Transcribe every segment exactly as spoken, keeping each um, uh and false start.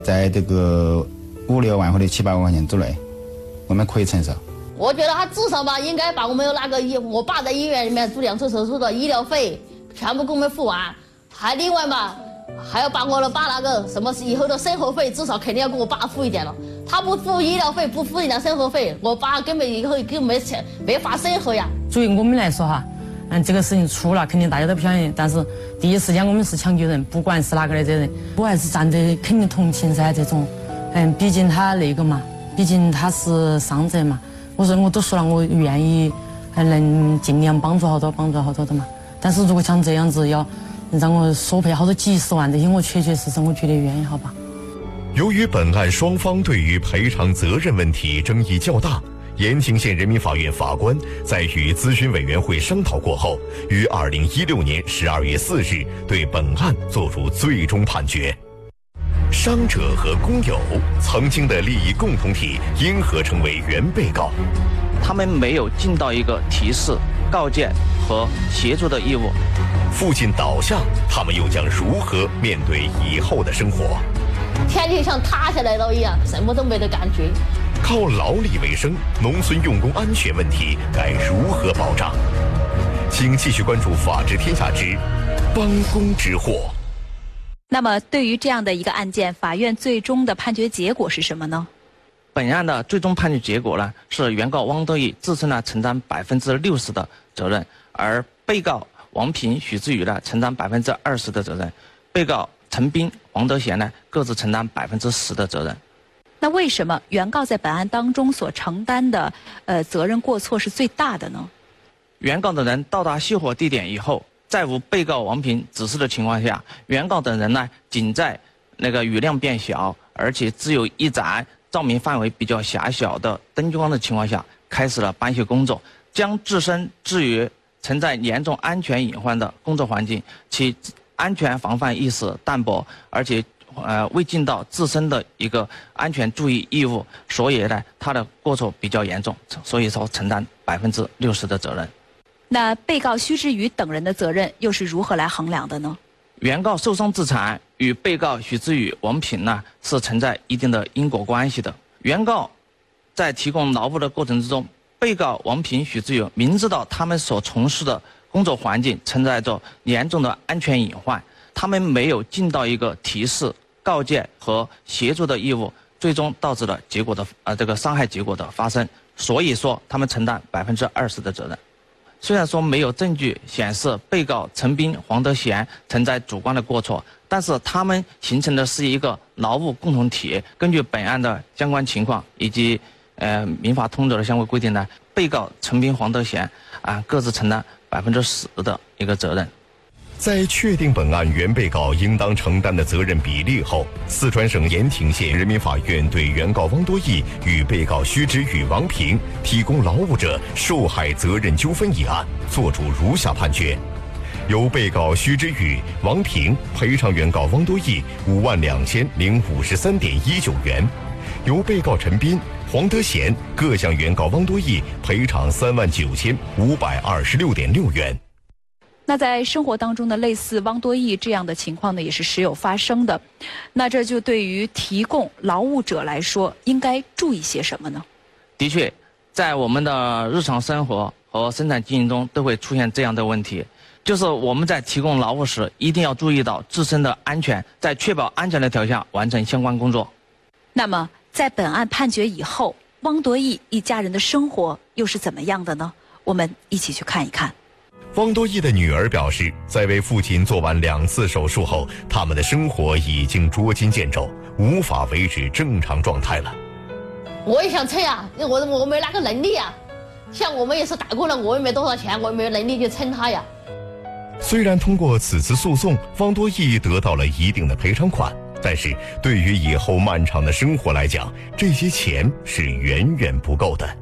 在这个五六万或者七八万块钱之内，我们可以承受。 我觉得他至少吧，应该把我们那个医，我爸在医院里面做两次手术的医疗费全部给我们付完，还另外嘛，还要把我的爸那个什么以后的生活费，至少肯定要给我爸付一点了。他不付医疗费，不付一点生活费，我爸根本以后根本没钱，没法生活呀。 对于我们来说哈，嗯，这个事情出了，肯定大家都不相信。但是第一时间我们是抢救人，不管是哪个的责任，我还是站着肯定同情噻。这种，嗯，毕竟他那个嘛，毕竟他是伤者嘛。我说我都说了，我愿意，还能尽量帮助好多，帮助好多的嘛。但是如果像这样子要让我索赔好多几十万这些，我确确实实我觉得愿意，好吧。 由于本案双方对于赔偿责任问题争议较大，延庆县人民法院法官在与咨询委员会商讨过后，于二零一六年十二月四日对本案作出最终判决。伤者和工友曾经的利益共同体因何成为原被告？ 他们没有尽到一个提示、告诫和协助的义务。 父亲倒下，他们又将如何面对以后的生活？ 天就像塌下来了一样，什么都没得感觉。 靠劳力为生，农村用工安全问题该如何保障？请继续关注《法治天下之帮工之祸》。 那么，对于这样的一个案件，法院最终的判决结果是什么呢？ 本案的最终判决结果呢，是原告汪多义自身呢承担百分之六十的责任，而被告王平、许志宇呢承担百分之二十的责任，被告陈斌、黄德贤呢各自承担百分之十的责任。 那为什么原告在本案当中所承担的呃责任过错是最大的呢？ 原告等人到达熄火地点以后，在无被告王平指示的情况下，原告等人呢仅在那个雨量变小，而且只有一盏照明范围比较狭小的灯光的情况下，开始了搬卸工作，将自身置于存在严重安全隐患的工作环境，其安全防范意识淡薄，而且呃未尽到自身的一个安全注意义务，所以呢他的过错比较严重，所以说承担百分之六十的责任。 那被告须知宇等人的责任又是如何来衡量的呢？ 原告受伤致残与被告许志宇、王平呢是存在一定的因果关系的。原告在提供劳务的过程之中，被告王平、许志宇明知道他们所从事的工作环境存在着严重的安全隐患，他们没有尽到一个提示、告诫和协助的义务，最终导致了结果的呃这个伤害结果的发生，所以说他们承担百分之二十的责任。虽然说没有证据显示被告陈斌、黄德贤存在主观的过错，但是他们形成的是一个劳务共同体。根据本案的相关情况以及呃民法通则的相关规定呢，被告陈斌、黄德贤啊各自承担百分之十的一个责任。 在确定本案原被告应当承担的责任比例后，四川省延庆县人民法院对原告汪多义与被告须知宇、王平提供劳务者受害责任纠纷一案作出如下判决：由被告须知宇、王平赔偿原告汪多义五万两千零五十三点一九元；由被告陈斌、黄德贤各向原告汪多义赔偿三万九千五百二十六点六元。 那在生活当中呢，类似汪多义这样的情况呢，也是时有发生的。那这就对于提供劳务者来说，应该注意些什么呢？ 的确，在我们的日常生活和生产经营中，都会出现这样的问题，就是我们在提供劳务时，一定要注意到自身的安全，在确保安全的条件下完成相关工作。 那么，在本案判决以后，汪多义一家人的生活又是怎么样的呢？我们一起去看一看。 汪多义的女儿表示，在为父亲做完两次手术后，他们的生活已经捉襟见肘，无法维持正常状态了。 我也想撑呀，我我没那个能力呀。像我们也是打工人，我也没多少钱，我也没有能力去撑他呀。 虽然通过此次诉讼，汪多义得到了一定的赔偿款，但是对于以后漫长的生活来讲，这些钱是远远不够的。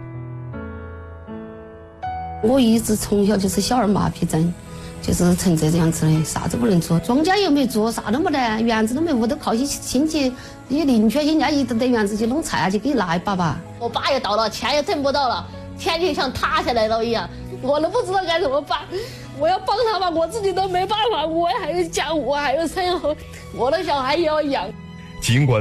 我一直从小就是小儿麻痹症，就是成这样子的，啥子不能做，庄稼又没做，啥都没得，园子都没，屋都靠些亲戚、些邻居，人家一到园子去弄菜啊，就给你拿一把吧。 我爸也倒了，钱也挣不到了，天就像塌下来了一样，我都不知道该怎么办。我要帮他吧，我自己都没办法，我还有家，我还有生活，我的小孩也要养。 尽管